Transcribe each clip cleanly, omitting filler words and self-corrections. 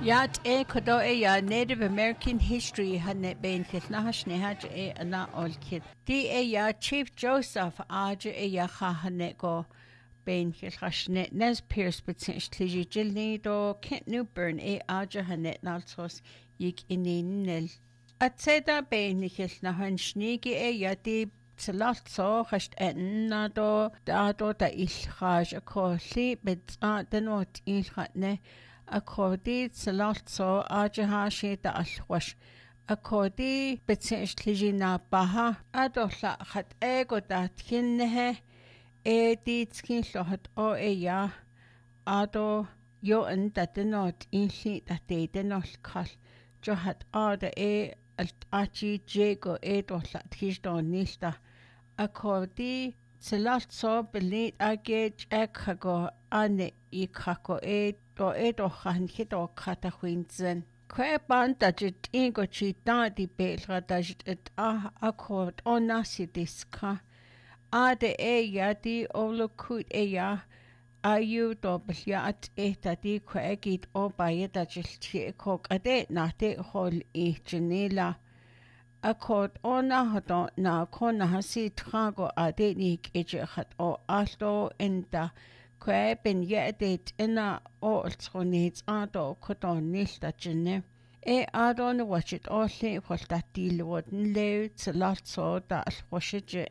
Yat kodo ya Native American history hanet bein kitnahash nehaj ana olkit. Di ya Chief Joseph aja ya hanet go bein kitnashnet nes Pierce bitsinch tliji jilni do Kent Newburn aja hanet nalsos yik ininel. Atseda bein kitnahan shnigi ya di Salalt so hast na do da ilhaj a kohli bit den wat ilhatne a codi salalt so ajaha she da alwash a codi bitsinch tliji baha a do la khat ego da tkinnehe di tskin lohat o ya a do yo en da denot inli da denol kal jo hat a da achi jego do la tkish nilta a codi salalt so belit agej ekhago ane ikako do chan hido kata huinzen. Kwe ban da jit ingo chi da di belra da jit akord ona si diska. A de ya di olo kut ya ayu do bilya at da di kwe git o baye da jil chi kok ade na de hol janela. Akord ona hado na kona hasi trago ade ni keje hat o alto enda kwe ben yedet ina o altronit ado kodon nilta jene. Adon wachit olli holta dilwoden lew tsalalt so da alwashije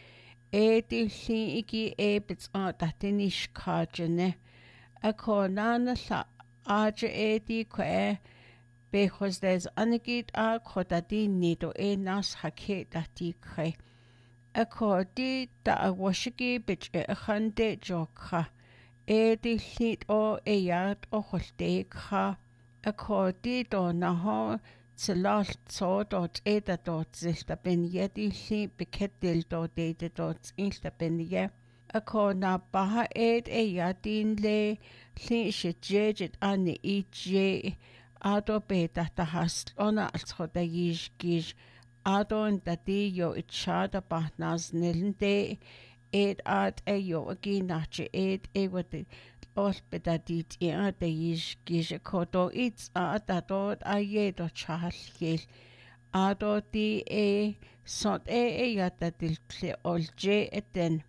di li iki bits da tinish ka jene. Ako nana la aja di kwe because there's anigit a kodadi nido nas hake da di kwe. Ako di da a washigi bich khande jokha. Di lit o yad o holte kha. Ako di do na ho tsalalt so dot da dot zilta ben yedi li beketil dot dot insta ben ye. Ako na baha yadin le li shijejit ane ado beta tahast ona alsho da gish ado da di yo itchada bahnas nilde ad yo agi nache wadi ol beta dit da gish kodo it's da dot do chahal gil ado di sot yata dil olje eten.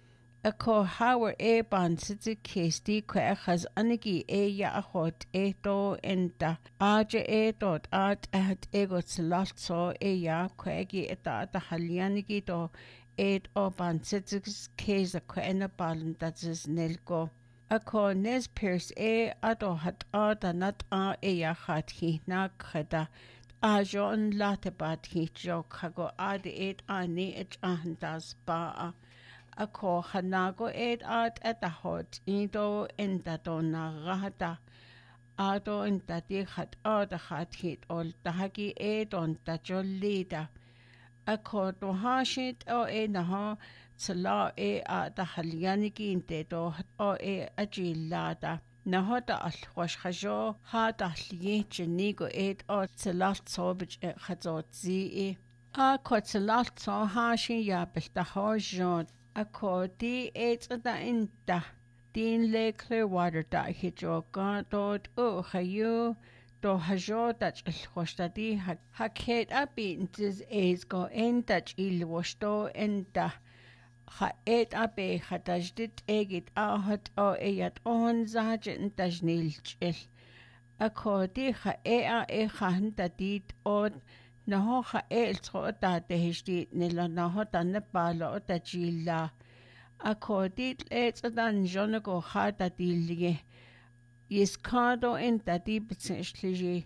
Ako hawer ban sitsi kesti kwe achas anigi ya achot do enda aja dot at ego tsalalt so ya kwegi da halianigi do o ban sitsi kesa kwe ena balan datzis nelgo. Ako nes Pierce ado hat da nat ya hat hi na khada ajo en late bat hi jo kago adi ani ahandas ba Ako hanago at a hot indo enda dona rahata ado enda di hat da hat hit ol dahagi don da jolida. Ako do hashit o naho tsala da halianigi inte do o ajilada. Naho da alwash hajo ha da liye jenigo o tsalalt sobich hazot zi Ako tsalalt so hashin yabel da hojon. Ako di da inta din le Clearwater da hijo dot hayu do hajo dach ilhoshta di haket abintis go dach ilwoshto enta ha abe hadajdit egit ahat yat on zahajin dajnilchil. Ako di hanta dit od Naho tro da hesti nila naho ne balo da jilla. Ako dit dan jonago da dilye. Yiskado da di bitsinch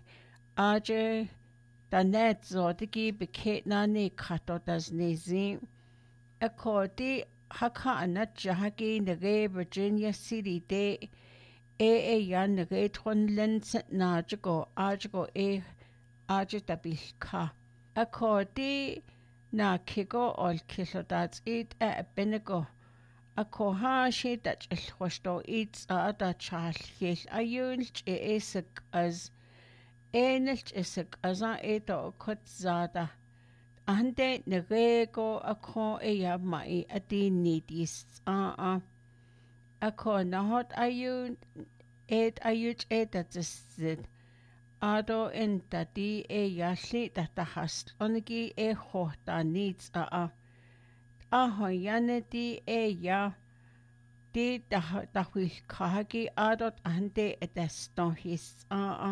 aje da net zo digi biket na ne kato das nezi. Ako di haka anat jahagi nage Virginia City de yan nage tron lenset na jago ajago aja da bilka. Ako di na kigo ol kilodats benego. Ako ha she dach ilhoshto da chalhil ayulch isik az enilch isik azan do kotzada. Ande negego ako ya mai adini dis Ako nahot ayun ayuch dat zid. ado enta di yalli tahast onigi hohta needs ahoyane di ya di tahwil kahagi adot ante etestohis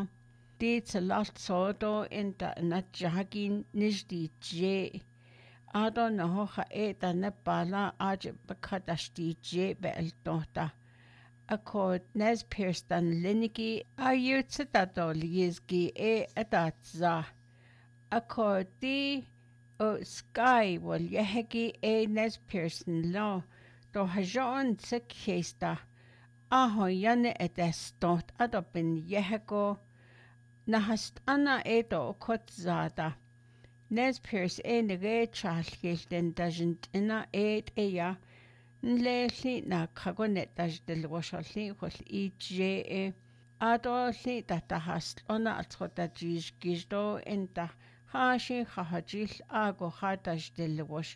di tsalalt sodo enta natjahagi nijdi je ado nahoha nepala aj bakadashti je beeltohta Accord Nez Pierstan Linigi Ayutsatato Lizgi Adatza Accord di o Sky wal Yehegi Nez Pearson Law Do Hajon Sekesta Aho Yane Edestot Adopin Yehego Nahast Anna Edo Kotzada Nez Pierce Nege Chalkilden Dajent Ina Eya Nleli na kagonet del washalli wal EJ adolli tatahast ona atskota gizdo enta hashi hahajil ago hatash del wash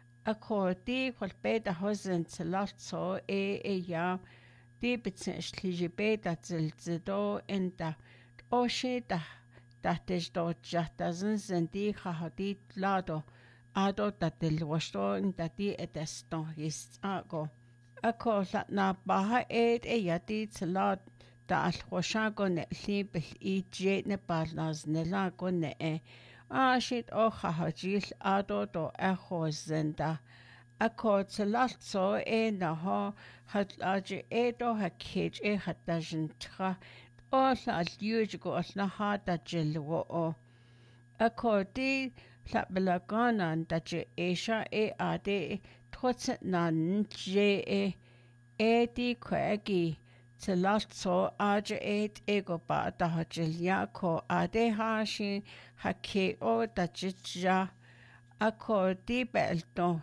akoti wal beta hosen tsalso ya di bitsen beta tsilzido enta oshi tatesh do jatazin zendi hahadit lado ado tatil wasto intati etesto his ago ako na baha yati tlat ta al washago ne libel ej ne parnas ne lago ne shit o hahajil ado do zenda ako tlat so na ho hat aje do hakej hatajin tra o al yugo al na hata jelwo o ako di Lapelagana daje Asia ade trots nan je di kwagi tlatso aje ego ba da hajilia ko ade hashi hake o dajja ako di belto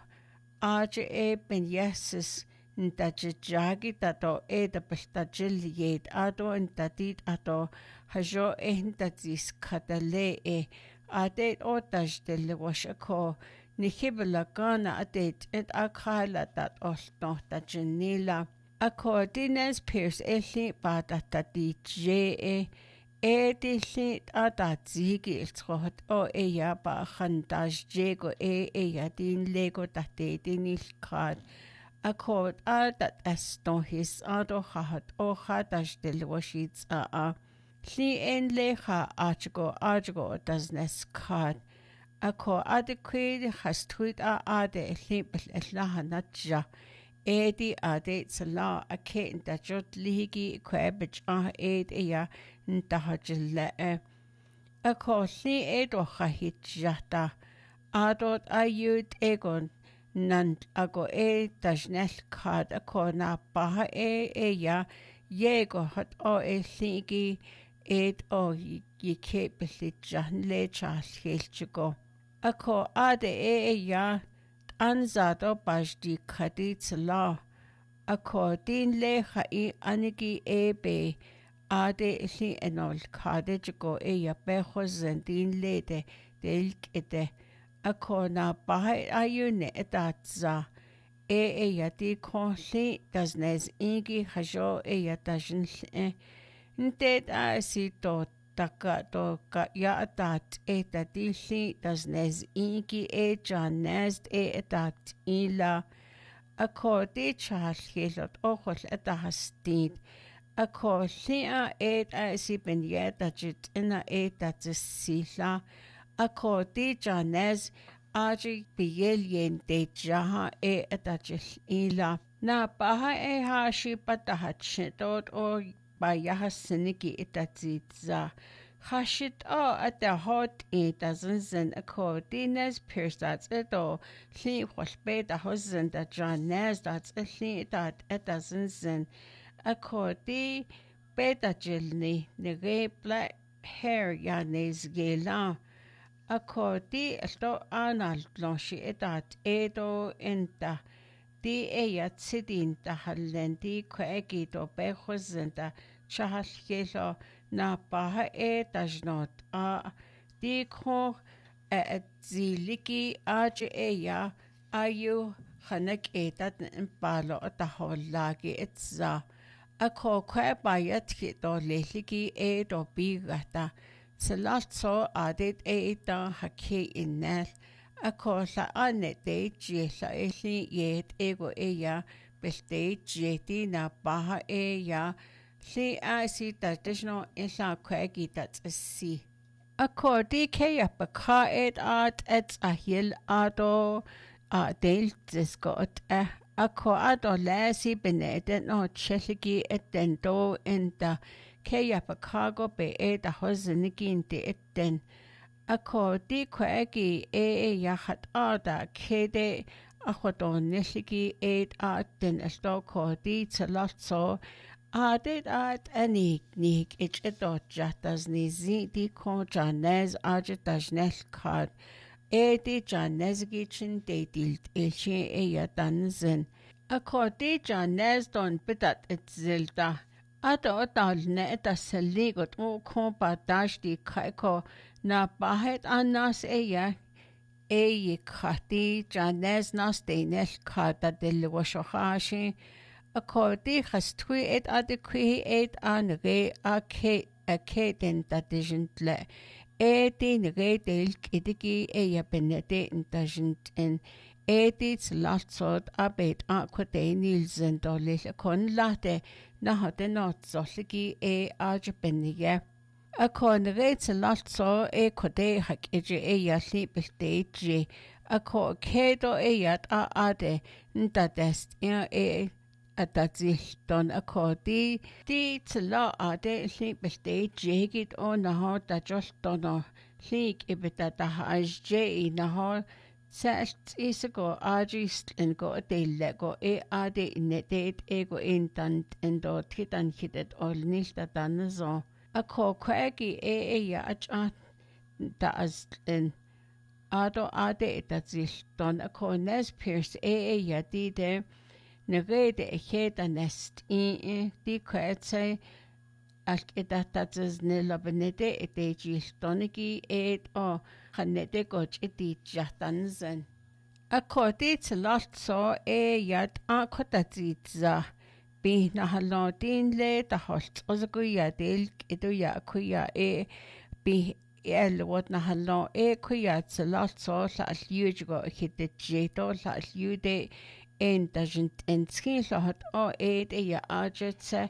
aje ben yeses ndajjagi tato da beltajiliet ado ndadit ado hajo ndadis kadale Adet otash del washako nihibla gana adet et akhala dat olto da genila ako Nez Pierce elli bada tati je edilli adat zigi iltrot o ya ba khandash jego ya din lego tate din ilkad ako adat estohis ado khahat o khadash del washits Lli lecha argo das nes card. Ako adequate has tweet ade limpel lahanatja. Edi ade sala a kate da jot ligi quebich ya ntahajille. Ako lli edo hahitjata. Adot ayud egon nant ago dasnel card ako na baha ya yego hat o ligi o ye kebelit jan le chalchilchigo. Ako ade ya anzado bajdi kadit la. Ako din le hai anigi be ade li enol kadejigo ya beho zendin lede delk ede. Ako na bahai ayune edatza. Ya di konli dasnez ingi hajo ya dajin Nted si to taka to ka ya atat dilli das nes inki jan nest etat ila ako de chalhilot ochol etahastid ako lia si ben yetachit ina etat sila ako de janes aji bielien de jaha etachil ila na baha hashi patahachidot o Bayaha Siniki itatitza. Hashit at the hot doesn't accord Nez Pierce that's it or Lee was bait a husband that John Nez that's a thing that it doesn't accord the beta jilni nege black hair ya nes gela accord the sto anal blanchi etat edo enta Di yat sidin da hallendi kwegi do behozenda chahalkelo na baha dajnot di ko ziliki ya ayu khanak etat palo tahollagi etza ako kwa bayat ki do leliki do bigata Salatso added da haki in nel. A cosa anet de jela eli yet ego eya belte jeti na baha eya. Si I see traditional isla quaggy that's a sea. A cordi kea baka et a hill ado a del disgot a co ado lasi beneden no cheligi et dendo in the kea bakago be a hosenigin de et den. A cordi quagi yahat ada kede a hodon nishigi a den a sto cordi to lot so. Added at anig ich edot jatas ni zi di kon janez ajetas nel card. Edi janez gichin de dilt ilche e yatanzen. A cordi janez don bidat et zilda. Ado dal ne et a seligot o kon badash di kaiko na bahet anas e ya. E ye kati janez nas de nel kada del washohashi. A cordi has twi et adequi et an re a caden that isn't le. Etin re del kidigi e ya benede intajent in. Edits latsod abet aquade nilsen dolis a con late na hade not zolligi e arge benige. A con reits latso e code hac ege e ya sleepel a co cedo e yat a ade nda dest e a don a cordi di tla ade sleepel jegit o na ha da just dono sleek ibita da haj je na ha selt isago agist en go de lego e ade inedet ego intant endo titan hitet ol nilta dan so. A co quagi ya da as in ado ade don a co nes pierce ya di de negede heta nest di quetse alk edatas nella benede donigi o hanete goch jatanzen. A co di lot so yat a cotatza. Bi na halodin le da holt ozaguya del iduya kuya bi wat na halo kuya tsalot so la liugo hit jeto la liude en dajent en skin lot o ya ajetse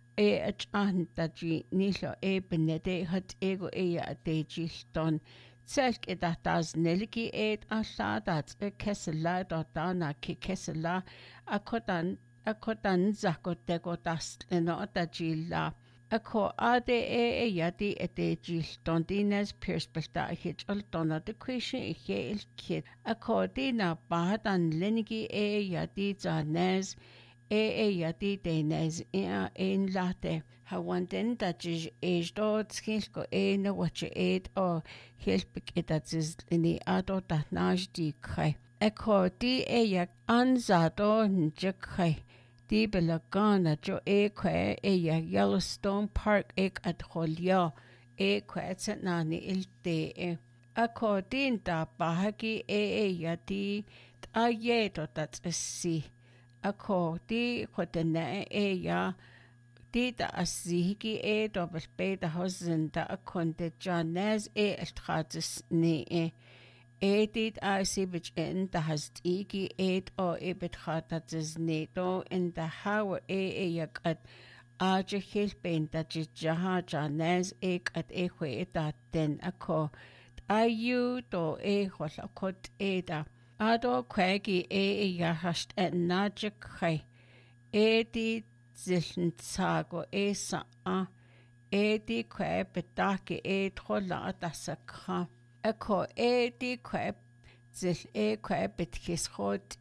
an daji nilo benede hat ego ya deji ston selk edatas nelgi asadat kesela dana ki kesela akodan akotan zakotego das no dajilla. Ako ade yadi ete jil dondines perspesta hit donna de question hel kit. Ako dina bahadan lenigi yadi zanez yadi denez in late. Hawanden dajij do skilko no wache o helpik edatis ini ado danaj di kai. Ako di yak anzado njekai. Di belagana jo kwe ya Yellowstone Park at holya kwe tsanani ilte ako din da bahagi ya di ayeto tats si ako di khodena ya di da asihiki dobel be da hosen da akonte janez altratis ne Edit sibich in the hastiki o ibit neto in the how yak at aja hilpin that jaha janez at eque den ako. Ayu do holakot eda. Ado quagi yahast at najak Edit ziln sago sa Edi que betaki hola dasakha. Ako di kweb zil kweb bitkis hot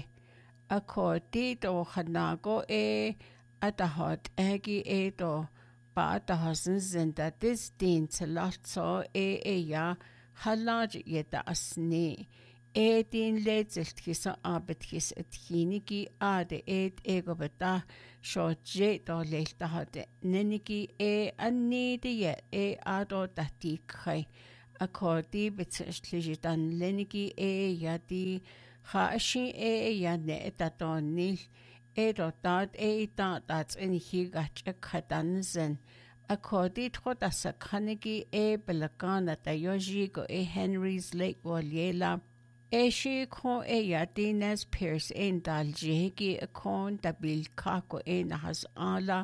ako di do hanago atahot egi do ba da hasen zinda dis din lot so ya halaj yeta asni din lezelt kisa abetkis ethinigi ade ego beta sho je do lelta hade nenigi anni de ado dati khai Akkordi betzlijitan lenigi yadi hashi yane tatonil edotat dat in higach katanzen According to the Sakanigi Belagana Tayojigo Henry's Lake Waliela. She con Dines Pierce Daljegi a con da Bill Kako has ala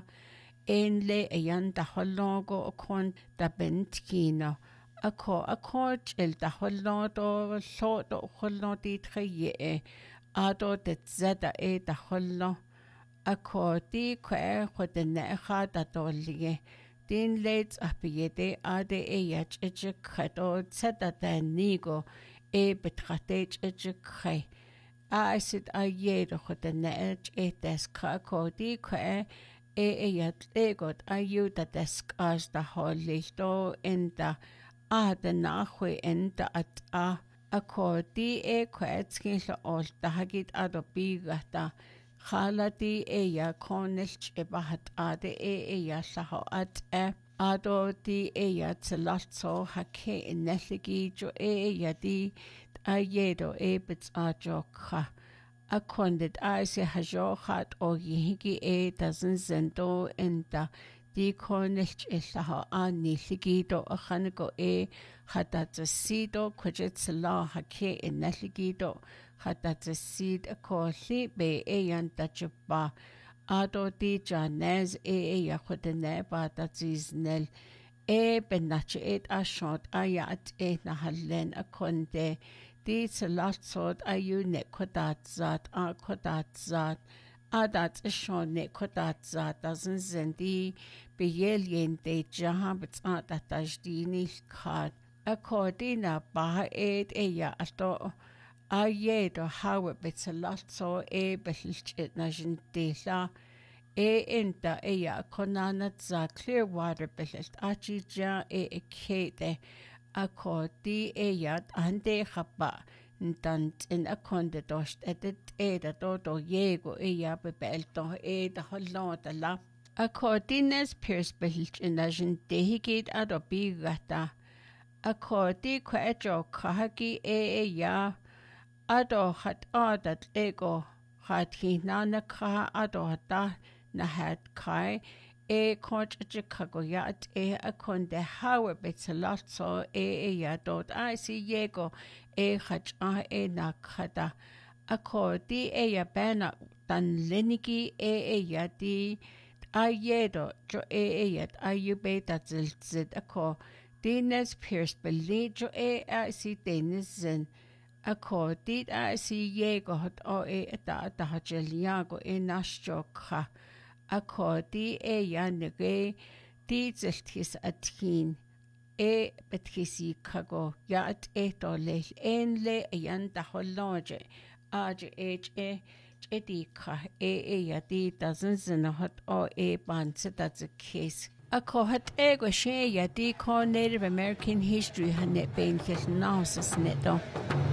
le da Hollogo a con da Bentkino. A coach el da Hollodo thought of Hollodi Treye Ado de Zeda da Hollo. A di quae what the neha da dolie. Din lates a piede ade yach ejecado zeta da nigo. Betrachtet ejekre. Sit a jeder hot de net des kakodi kwe yat egot a you da desk as da holisto in da de nachwe in da at a kodi kwetskil all da hagit adobigata khalati ya konelch ebahat ade ya saho at Ado di tselatso hake ineligi jo di ayedo bits ajoka. A condit se hajohat o yihigi doesn't zendo enta di cornish ilaha ani ligido a hanago hadatasido quajetsala hake ineligido hadatasid a corli be yantachaba. Ado di janez yachodene bataziznel benache ashot ayat nahalen akonde di salatsod ayu nekodat zat akodat zat adat shon nekodat zat doesn't zendi beyelien de jahabits atajdini kad akodina bah ato Ayedo how bits a lot so belch it najintela enta konana za Clearwater belch achija kete akoti ande haba ntant in a conde dost edit dodo yego bebelto da hollota la akotines Pierce belch in najintehigit adobigata akoti kwajo kahaki Ado hat adat ego hat hinana ka ado hata na hat kai coach Chicago yat a conde how bits a lot so ya dot I see yego hat na kada a co di ya bana dan linigi ya di ayedo jo yet ayube that zit a co Dines Pierce believe jo I see Dines zen Accorded I see Yego hot da hajeliago nasjoka. Accordi yanege diziltis atin betkisi kago yat etole enle yan da hologe age edika yadi doesn't in a hot bands that's a case. A cohat ego she yadi Native American history hanet bein kil nausis neto.